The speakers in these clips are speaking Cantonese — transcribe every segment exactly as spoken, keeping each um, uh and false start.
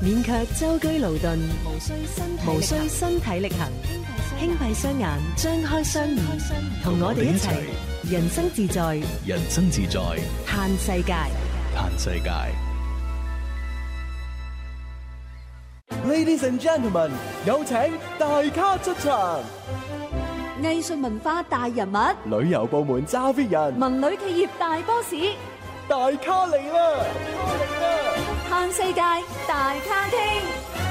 免卻舟車勞頓，無需身體無需身體力行，輕閉雙眼，張開雙耳，同我哋一齊人生自在， 人生自在， 嘆世界， 嘆世界。 Ladies and gentlemen， 有請大咖出場。 藝術文化大人物， 旅遊部門揸 fit 人， 文旅企業大 boss， 大咖嚟啦！ 嘆世界大咖傾。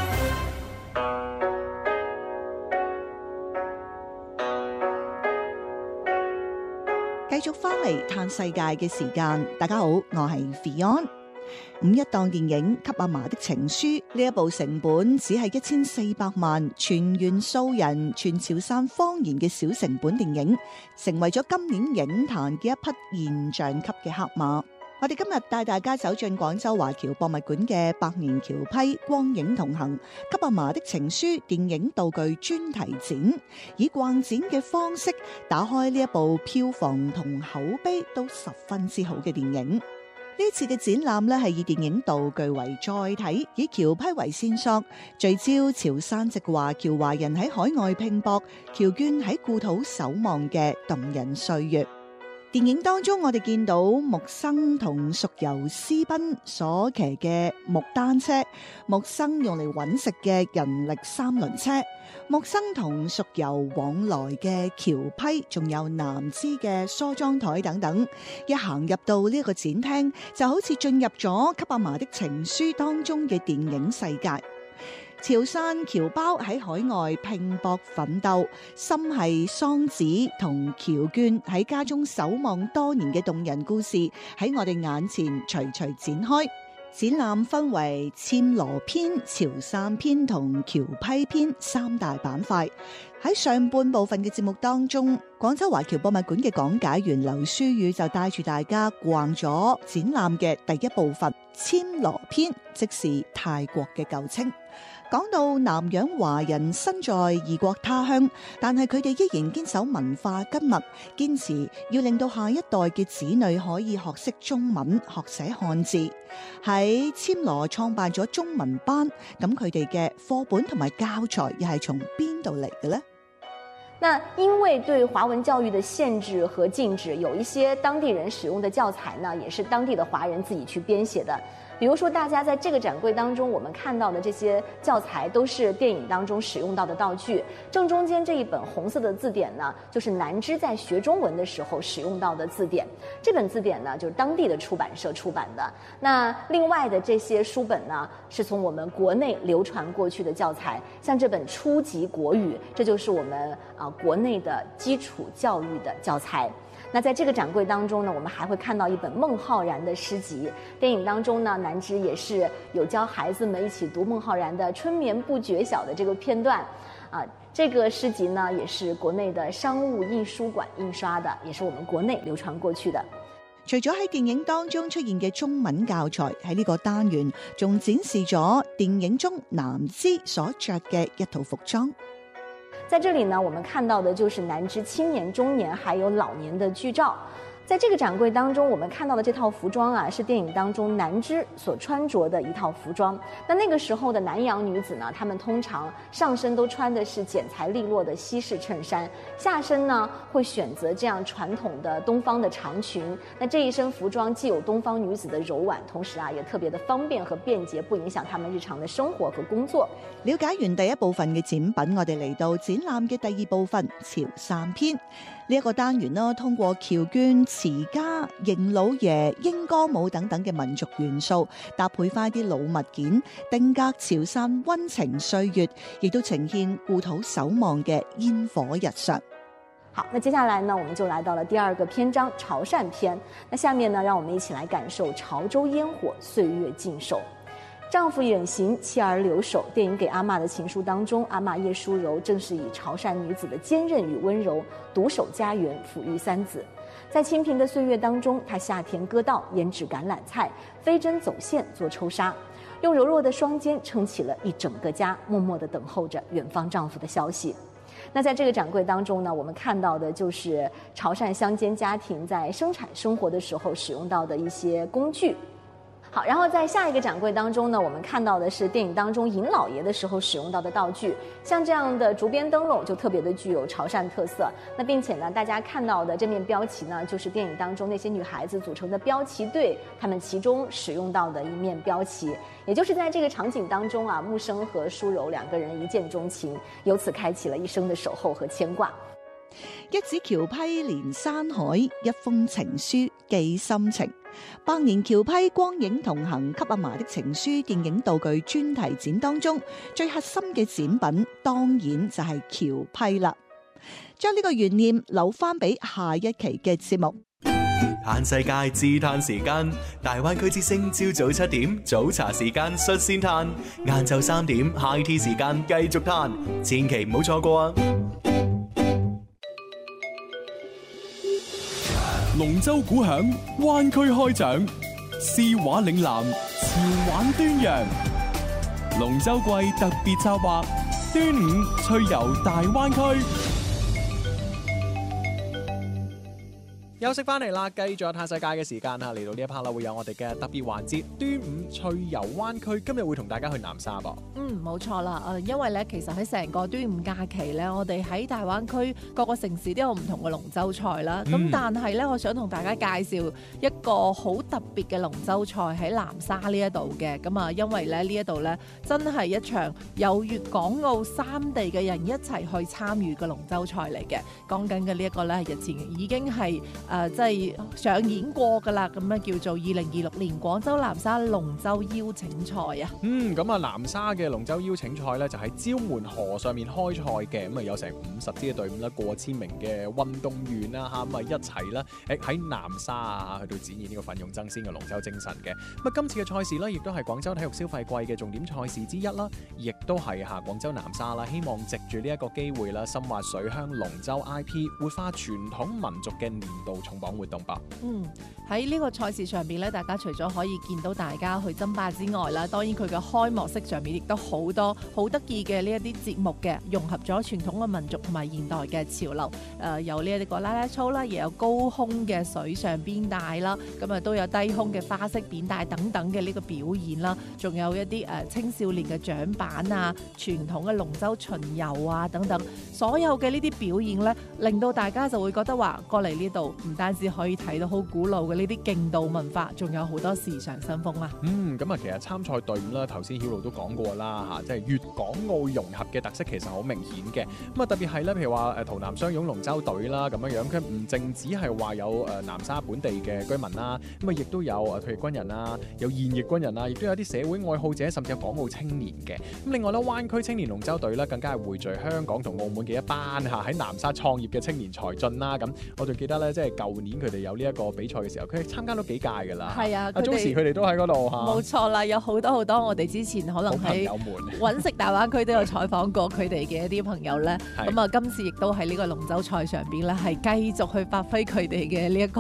繼續翻嚟嘆世界嘅時間，大家好，我係 Fion。五一檔電影《給阿嫲的情書》呢一部成本只係一千四百萬，全員素人，全潮汕方言嘅小成本電影，成為咗今年影壇嘅一匹現象級嘅黑馬。我哋今日帶大家走進廣州華僑博物館嘅百年橋批光影同行《給阿嫲的情書》電影道具專題展，以逛展嘅方式打開呢一部票房同口碑都十分之好嘅電影。呢次嘅展覽咧係以電影道具為載體，以橋批為線索，聚焦潮汕籍華僑華人喺海外拼搏、僑眷喺故土守望嘅動人歲月。電影當中，我哋見到木生同淑由私奔所騎嘅木單車，木生用嚟揾食嘅人力三輪車，木生同淑由往來嘅橋批，仲有南枝嘅梳妝台等等。一行入到呢個展廳，就好似進入咗《給阿嫲的情書》當中嘅電影世界。潮汕僑胞喺海外拼搏奮鬥，心繫桑梓同僑眷喺家中守望多年嘅動人故事喺我哋眼前徐徐展開。展覽分為暹羅篇、潮汕篇同僑批篇三大板塊。喺上半部分嘅節目當中，廣州華僑博物館嘅講解員劉書宇就帶住大家逛咗展覽嘅第一部分暹羅篇，即是泰國嘅舊稱。講到南洋華人身在異國他鄉，但係佢哋依然堅守文化根脈，堅持要令到下一代嘅子女可以學識中文、學寫漢字。喺暹羅創辦咗中文班，咁佢哋嘅課本同埋教材又係從邊度嚟嘅呢？ 那因為對華文教育的限制和禁止，有一些當地人使用的教材呢，也是當地的華人自己去編寫的。比如說，大家在這個展櫃當中，我們看到的這些教材都是電影當中使用到的道具。正中間這一本紅色的字典呢，就是南枝在學中文的時候使用到的字典。這本字典呢，就是當地的出版社出版的。那另外的這些書本呢，是從我們國內流傳過去的教材。像這本初級國語，這就是我們啊國內的基礎教育的教材。那在這個展櫃當中呢，我們還會看到一本孟浩然的詩集。電影當中呢，南枝也是有教孩子們一起讀孟浩然的《春眠不覺曉》的這個片段。啊，這個詩集呢，也是國內的商務印書館印刷的，也是我們國內流傳過去的。 除咗喺電影當中出現嘅中文教材，喺呢個單元仲展示咗電影中南枝所着嘅一套服裝。 在這裡呢，我們看到的就是南枝青年、中年還有老年的劇照。在這個展櫃當中，我們看到的這套服裝啊，是電影當中南枝所穿着的一套服裝。那那個時候的南洋女子呢，她們通常上身都穿的是剪裁利落的西式襯衫，下身呢會選擇這樣傳統的東方的長裙。那這一身服裝既有東方女子的柔婉，同時啊也特別的方便和便捷，不影響她們日常的生活和工作。 了解完第一部分嘅展品，我哋嚟到展覽嘅第二部分潮汕篇。呢一個單元啦，通過僑眷、詞家、迎老爺、英歌舞等等嘅民族元素，搭配翻啲老物件，定格潮汕溫情歲月，亦都呈現故土守望嘅煙火日常。 好，那接下來呢，我們就來到了第二個篇章潮汕篇。那下面呢，讓我們一起來感受潮州煙火，歲月靜守。丈夫遠行，妻兒留守。電影《給阿嬷的情書》當中，阿嬷葉淑柔正是以潮汕女子的堅韌與溫柔，獨守家園，撫育三子。在清貧的歲月當中，她下田割稻，研製橄欖菜，飛針走線做抽紗，用柔弱的雙肩撐起了一整個家，默默地等候着遠方丈夫的消息。那在這個展櫃當中呢，我們看到的就是潮汕鄉間家庭在生產生活的時候使用到的一些工具。 好，然后在下一个展柜当中呢，我们看到的是电影当中尹老爷的时候使用到的道具，像这样的竹编灯笼就特别的具有潮汕特色。那并且呢，大家看到的这面标旗呢，就是电影当中那些女孩子组成的标旗队，她们其中使用到的一面标旗。也就是在这个场景当中啊，木生和舒柔两个人一见钟情，由此开启了一生的守候和牵挂。 一指橋批連山海，一封情書寄心情。百年橋批光影同行給阿嫲的情書電影道具專題展當中，最核心嘅展品當然就係橋批啦。將呢個懸念留翻俾下一期嘅節目。 嘆世界自嘆時間，大灣區之聲朝早七點早茶時間率先嘆，晏晝三點 high tea 時間繼續嘆，千祈唔好錯過啊！ 龍舟鼓響，灣區開獎，詩畫嶺南，潮玩端陽。龍舟季特別策劃，端午趣遊大灣區。 休息翻嚟啦，繼續有嘆世界嘅時間啊！嚟到呢一 part 啦，會有我哋嘅特別環節端午趣遊灣區。今日會同大家去南沙噃。 嗯，冇錯啦。誒，因為咧，其實喺成個端午假期咧，我哋喺大灣區各個城市都有唔同嘅龍舟賽啦。咁、嗯、但係咧，我想同大家介紹一個好特別嘅龍舟賽喺南沙呢一度嘅。咁啊，因為咧呢一度咧真係一場由粵港澳三地嘅人一齊去參與嘅龍舟賽嚟嘅。講緊嘅呢一個咧，日前已經係誒，即係上演過㗎啦，咁樣叫做二零二六年廣州南沙龍舟邀請賽啊。 嗯，咁啊，南沙嘅龍舟邀請賽咧就喺蕉門河上面開賽嘅，咁啊有成五十支嘅隊伍啦，過千名嘅運動員啦嚇，咁啊一齊啦，誒喺南沙啊去到展現呢個奮勇爭先嘅龍舟精神嘅。咁啊今次嘅賽事咧，亦都係廣州體育消費季嘅重點賽事之一啦，亦都係嚇廣州南沙啦，希望藉住呢一個機會啦，深挖水鄉龍舟 I P， 活化傳統民族嘅年度重磅活動吧。 嗯，喺呢個賽事上邊咧，大家除咗可以見到大家去爭霸之外啦，當然佢嘅開幕式上面亦都好多好得意嘅呢一啲節目嘅，融合咗傳統嘅民族同埋現代嘅潮流。誒、呃，有呢一個啦啦操啦，亦有高空嘅水上邊帶啦，咁啊都有低空嘅花式扁帶等等嘅呢個表演啦，仲有一啲誒、呃、青少年嘅獎板啊，傳統嘅龍舟巡遊啊等等，所有嘅呢啲表演咧，令到大家就會覺得話過嚟呢度唔單止可以睇到好古老嘅呢啲競渡文化，仲有好多時尚新風啊！ 嗯，咁啊，其實參賽隊伍啦，頭先曉露都講過啦嚇，即係粵港澳融合嘅特色其實好明顯嘅。咁啊，特別係咧，譬如話誒洮南雙湧龍舟隊啦咁樣樣，佢唔淨止係話有誒南沙本地嘅居民啦，咁啊亦都有誒退役軍人啦，有現役軍人啦，亦都有啲社會愛好者，甚至有港澳青年嘅。咁另外咧，灣區青年龍舟隊咧，更加係匯聚香港同澳門嘅一班嚇喺南沙創業嘅青年才俊啦。咁我仲記得咧，即係舊年佢哋有呢一個比賽嘅時候，佢哋參加咗幾屆㗎啦。 係啊， 阿 Josie 佢哋都喺嗰度嚇。 冇錯啦，有好多好多我哋之前可能喺揾食大灣區都有採訪過佢哋嘅一啲朋友咧。咁啊，今次亦都喺呢個龍舟賽上邊咧，係繼續去發揮佢哋嘅呢一個